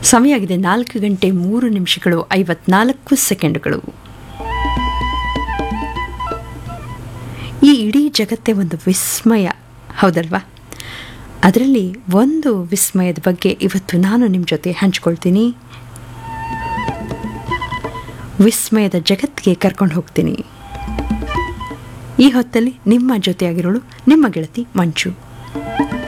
ಸಮಯ ಆಗಿದೆ 4:03:54. ಈ ಇಡೀ ಜಗತ್ತೇ ಒಂದು ವಿಸ್ಮಯ, ಹೌದಲ್ವಾ? ಅದರಲ್ಲಿ ಒಂದು ವಿಸ್ಮಯದ ಬಗ್ಗೆ ಇವತ್ತು ನಾನು ನಿಮ್ಮ ಜೊತೆ ಹಂಚ್ಕೊಳ್ತೀನಿ. ವಿಸ್ಮಯದ ಜಗತ್ತಿಗೆ ಕರ್ಕೊಂಡು ಹೋಗ್ತೀನಿ. ಈ ಹೊತ್ತಲ್ಲಿ ನಿಮ್ಮ ಜೊತೆಯಾಗಿರೋಳು ನಿಮ್ಮ ಗೆಳತಿ ಮಂಜು.